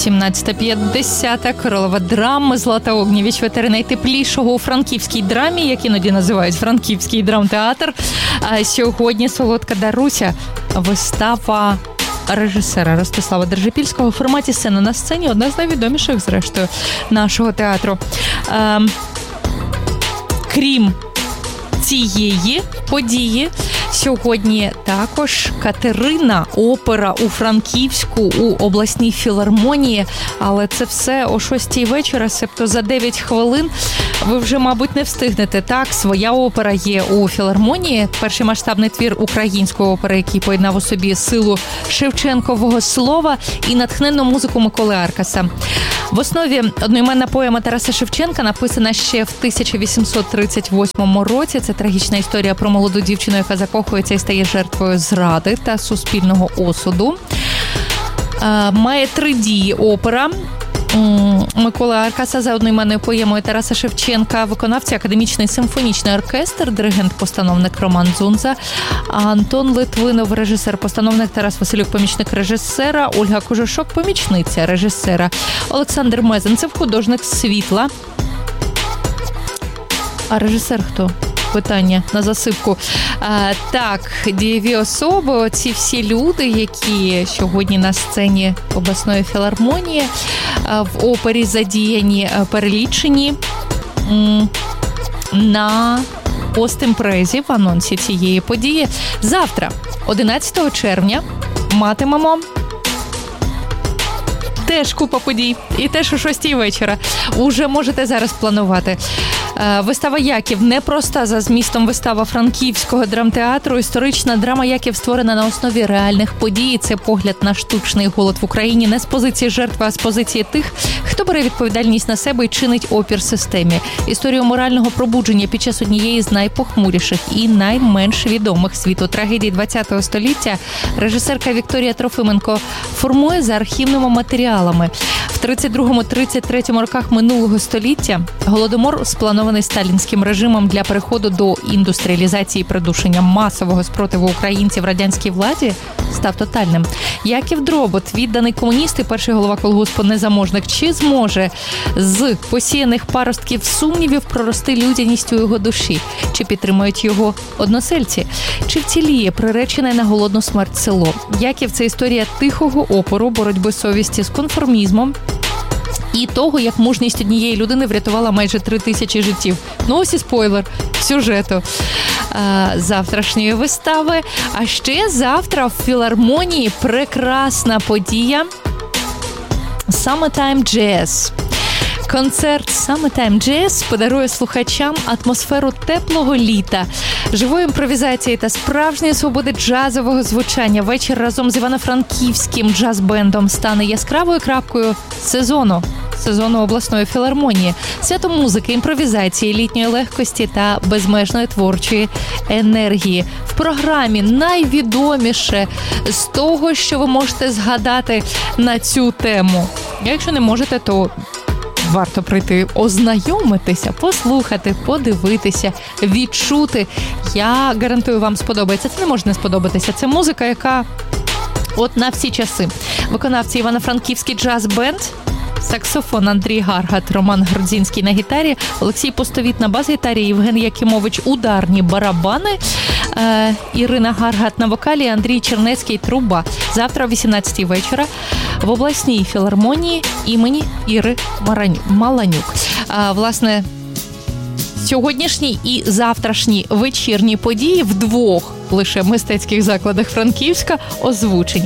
17:50. Королева драми Злата Огнєвіч, ветери найтеплішого у франківській драмі, як іноді називають франківський драмтеатр. А сьогодні «Солодка Даруся» – вистава режисера Ростислава Держипільського в форматі «Сцена на сцені», одна з найвідоміших, зрештою, нашого театру. Крім цієї події, сьогодні також Катерина, опера у Франківську, у обласній філармонії, але це все о 6-й вечора, себто за 9 хвилин ви вже, мабуть, не встигнете. Так, своя опера є у філармонії, перший масштабний твір української опери, який поєднав у собі силу Шевченкового слова і натхненну музику Миколи Аркаса. В основі одноіменна поема Тараса Шевченка, написана ще в 1838 році. Це трагічна історія про молоду дівчину, яка закохується і стає жертвою зради та суспільного осуду. Має 3 дії опера Миколи Аркаса за одноіменною поемою Тараса Шевченка, виконавці академічний симфонічний оркестр, диригент-постановник Роман Дзунза, Антон Литвинов, режисер-постановник, Тарас Василюк, помічник режисера, Ольга Кожушок, помічниця режисера, Олександр Мезенцев, художник світла. А режисер хто? Питання на засипку. Так, дієві особи, оці всі люди, які сьогодні на сцені обласної філармонії в опері задіяні, перелічені на постімпрезі в анонсі цієї події. Завтра, 11 червня, матимемо теж купа подій. І теж о 6-й вечора. Уже можете зараз планувати. Вистава «Яків» – непроста за змістом вистава Франківського драмтеатру. Історична драма «Яків» створена на основі реальних подій. Це погляд на штучний голод в Україні не з позиції жертви, а з позиції тих, хто бере відповідальність на себе і чинить опір системі. Історію морального пробудження під час однієї з найпохмуріших і найменш відомих світу трагедій ХХ століття режисерка Вікторія Трофименко формує за архівними матеріалами. В 32-33 роках минулого століття Голодомор, спланований сталінським режимом для переходу до індустріалізації і придушення масового спротиву українців радянській владі, став тотальним. Яків Дробот, відданий комуніст і перший голова колгоспу «Незаможник», чи зможе з посіяних паростків сумнівів прорости людяністю його душі? Чи підтримують його односельці? Чи вціліє приречене на голодну смерть село? Яків – це історія тихого опору, боротьби совісті з конформізмом і того, як мужність однієї людини врятувала майже 3000 життів. Ну ось і спойлер сюжету завтрашньої вистави. А ще завтра в філармонії прекрасна подія «Summertime Jazz». Концерт «Summertime Jazz» подарує слухачам атмосферу теплого літа, живої імпровізації та справжньої свободи джазового звучання. Вечір разом з Івано-Франківським джаз-бендом стане яскравою крапкою сезону обласної філармонії. Свято музики, імпровізації, літньої легкості та безмежної творчої енергії. В програмі найвідоміше з того, що ви можете згадати на цю тему. Якщо не можете, то варто прийти, ознайомитися, послухати, подивитися, відчути. Я гарантую, вам сподобається. Це не може не сподобатися. Це музика, яка от на всі часи. Виконавці Івано-Франківський джаз-бенд, саксофон Андрій Гаргат, Роман Грудзінський на гітарі, Олексій Постовіт на бас-гітарі, Євген Якимович ударні барабани, Ірина Гаргат на вокалі, Андрій Чернецький труба. Завтра о 18-й вечора в обласній філармонії імені Іри Маланюк. Власне, сьогоднішні і завтрашні вечірні події в 2 лише мистецьких закладах Франківська озвучені.